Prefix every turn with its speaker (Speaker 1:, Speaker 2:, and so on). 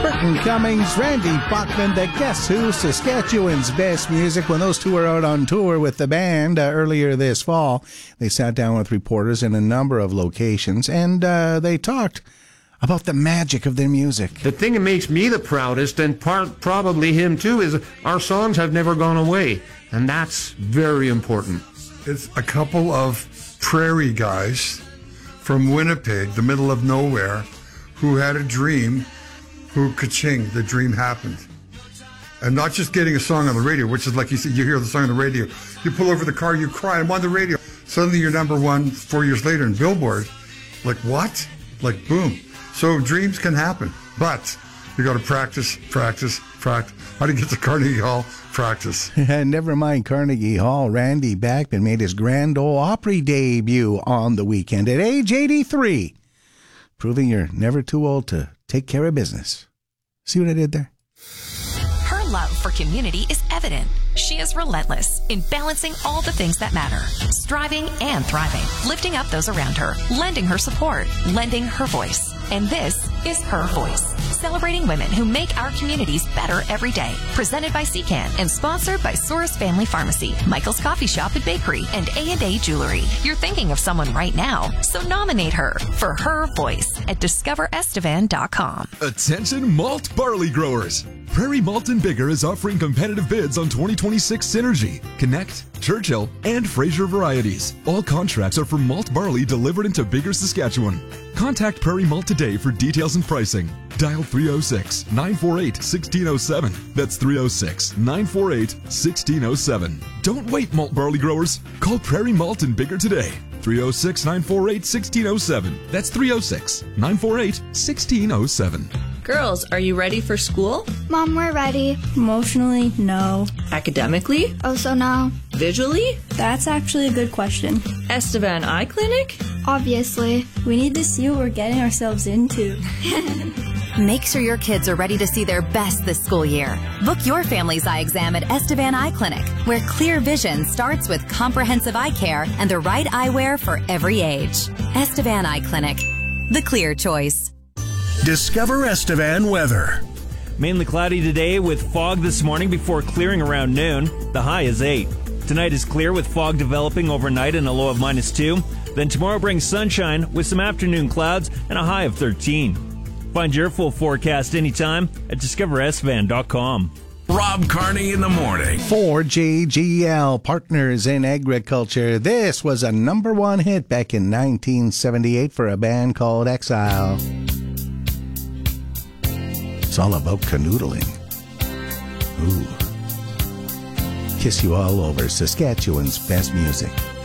Speaker 1: Burton Cummings, Randy Bachman, the Guess Who, Saskatchewan's Best Music. When those two were out on tour with the band earlier this fall, they sat down with reporters in a number of locations, and they talked about the magic of their music.
Speaker 2: The thing that makes me the proudest, and probably him too, is our songs have never gone away, and that's very important.
Speaker 3: It's a couple of prairie guys from Winnipeg, the middle of nowhere, who had a dream, who ka-ching, the dream happened. And not just getting a song on the radio, which is like you said, you hear the song on the radio, you pull over the car, you cry, I'm on the radio. Suddenly you're number one 4 years later in Billboard. Like, what? Like, boom. So dreams can happen, but you got to practice. How do you get to Carnegie Hall? Practice.
Speaker 1: Never mind Carnegie Hall. Randy Bachman made his Grand Ole Opry debut on the weekend at age 83, proving you're never too old to take care of business. See what I did there?
Speaker 4: Her love for community is evident. She is relentless in balancing all the things that matter, striving and thriving, lifting up those around her, lending her support, lending her voice. And this is Her Voice, celebrating women who make our communities better every day. Presented by CCAN and sponsored by Souris Family Pharmacy, Michael's Coffee Shop and Bakery, and A&A Jewelry. You're thinking of someone right now, so nominate her for Her Voice at discoverestevan.com.
Speaker 5: Attention malt barley growers. Prairie Malt and Bigger is offering competitive bids on 2026 Synergy, Connect, Churchill, and Fraser varieties. All contracts are for malt barley delivered into Bigger, Saskatchewan. Contact Prairie Malt today for details and pricing. Dial 306-948-1607. That's 306-948-1607. Don't wait, malt barley growers. Call Prairie Malt and Bigger today. 306-948-1607. That's 306-948-1607.
Speaker 6: Girls, are you ready for school?
Speaker 7: Mom, we're ready. Emotionally, no.
Speaker 6: Academically?
Speaker 7: Also no.
Speaker 6: Visually?
Speaker 8: That's actually a good question.
Speaker 6: Estevan Eye Clinic?
Speaker 7: Obviously.
Speaker 8: We need to see what we're getting ourselves into.
Speaker 9: Make sure your kids are ready to see their best this school year. Book your family's eye exam at Estevan Eye Clinic, where clear vision starts with comprehensive eye care and the right eyewear for every age. Estevan Eye Clinic, the clear choice.
Speaker 10: Discover Estevan weather.
Speaker 11: Mainly cloudy today with fog this morning before clearing around noon. The high is 8. Tonight is clear with fog developing overnight and a low of -2. Then tomorrow brings sunshine with some afternoon clouds and a high of 13. Find your full forecast anytime at discoverestevan.com.
Speaker 10: Rob Carney in the morning.
Speaker 1: For JGL, Partners in Agriculture. This was a #1 hit back in 1978 for a band called Exile. It's all about canoodling. Ooh. Kiss you all over Saskatchewan's best music.